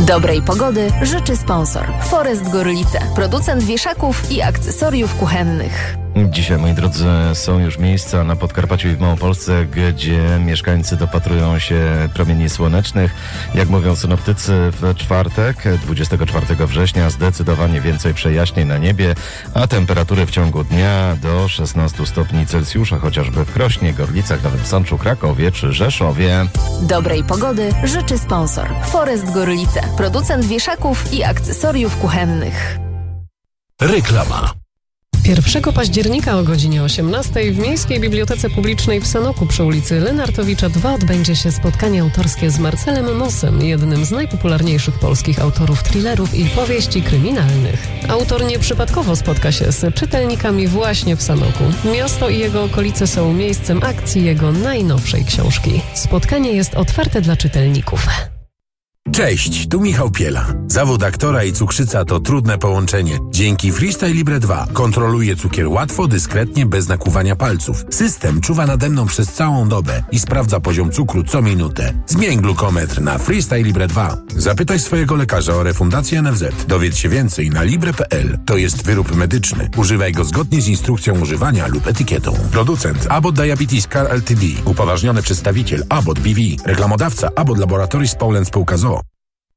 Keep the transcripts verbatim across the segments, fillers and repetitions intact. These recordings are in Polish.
Dobrej pogody życzy sponsor Forest Gorlice, producent wieszaków i akcesoriów kuchennych. Dzisiaj, moi drodzy, są już miejsca na Podkarpaciu i w Małopolsce, gdzie mieszkańcy dopatrują się promieni słonecznych. Jak mówią synoptycy, w czwartek, dwudziestego czwartego września, zdecydowanie więcej przejaśnień na niebie, a temperatury w ciągu dnia do szesnastu stopni Celsjusza, chociażby w Krośnie, Gorlicach, Nowym Sączu, Krakowie czy Rzeszowie. Dobrej pogody życzy sponsor Forest Gorlice, producent wieszaków i akcesoriów kuchennych. Reklama. pierwszego października o godzinie osiemnastej w Miejskiej Bibliotece Publicznej w Sanoku przy ulicy Lenartowicza dwa odbędzie się spotkanie autorskie z Marcelem Mosem, jednym z najpopularniejszych polskich autorów thrillerów i powieści kryminalnych. Autor nieprzypadkowo spotka się z czytelnikami właśnie w Sanoku. Miasto i jego okolice są miejscem akcji jego najnowszej książki. Spotkanie jest otwarte dla czytelników. Cześć, tu Michał Piela. Zawód aktora i cukrzyca to trudne połączenie. Dzięki Freestyle Libre dwa kontroluję cukier łatwo, dyskretnie, bez nakłuwania palców. System czuwa nade mną przez całą dobę i sprawdza poziom cukru co minutę. Zmień glukometr na Freestyle Libre dwa. Zapytaj swojego lekarza o refundację N F Z. Dowiedz się więcej na libre kropka p l. To jest wyrób medyczny. Używaj go zgodnie z instrukcją używania lub etykietą. Producent Abbott Diabetes Care Ltd. Upoważniony przedstawiciel Abbott B V. Reklamodawca Abbott Laboratories Poland Spółka z o o.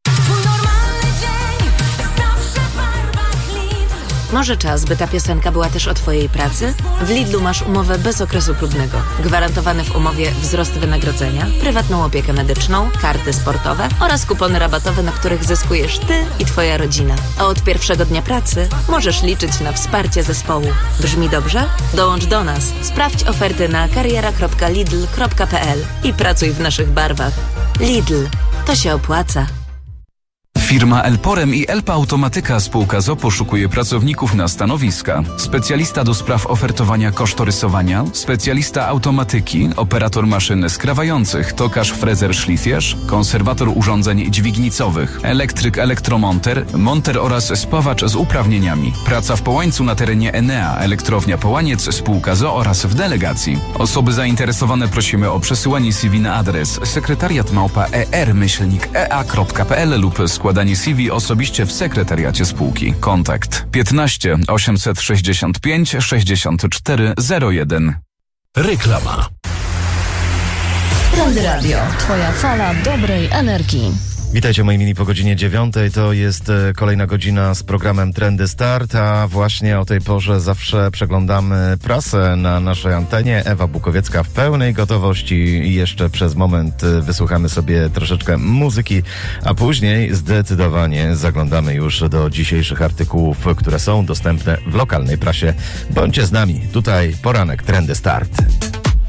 Może czas, by ta piosenka była też o Twojej pracy? W Lidlu masz umowę bez okresu próbnego. Gwarantowany w umowie wzrost wynagrodzenia, prywatną opiekę medyczną, karty sportowe oraz kupony rabatowe, na których zyskujesz Ty i Twoja rodzina. A od pierwszego dnia pracy możesz liczyć na wsparcie zespołu. Brzmi dobrze? Dołącz do nas. Sprawdź oferty na kariera kropka lidl kropka p l i pracuj w naszych barwach. Lidl. To się opłaca. Firma Elporem i Elpa Automatyka Spółka z o o poszukuje pracowników na stanowiska. Specjalista do spraw ofertowania kosztorysowania, specjalista automatyki, operator maszyn skrawających, tokarz, frezer, szlifierz, konserwator urządzeń dźwignicowych, elektryk, elektromonter, monter oraz spawacz z uprawnieniami. Praca w Połańcu na terenie Enea, Elektrownia Połaniec, Spółka z o o oraz w delegacji. Osoby zainteresowane prosimy o przesyłanie C V na adres sekretariat małpa e r myślnik e a kropka p l lub składanie C V osobiście w sekretariacie spółki. Kontakt piętnaście osiemset sześćdziesiąt pięć sześćdziesiąt cztery zero jeden. Reklama. Trendy Radio. Twoja fala dobrej energii. Witajcie moi mili po godzinie dziewiątej. To jest kolejna godzina z programem Trendy Start, a właśnie o tej porze zawsze przeglądamy prasę na naszej antenie. Ewa Bukowiecka w pełnej gotowości i jeszcze przez moment wysłuchamy sobie troszeczkę muzyki, a później zdecydowanie zaglądamy już do dzisiejszych artykułów, które są dostępne w lokalnej prasie. Bądźcie z nami. Tutaj poranek Trendy Start.